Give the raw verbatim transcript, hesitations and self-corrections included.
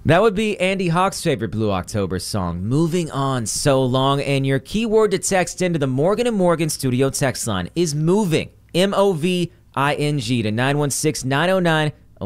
That would be Andy Hawk's favorite Blue October song, Moving On So Long. And your keyword to text into the Morgan and Morgan studio text line is moving, M O V I N G, to nine one six, nine oh nine,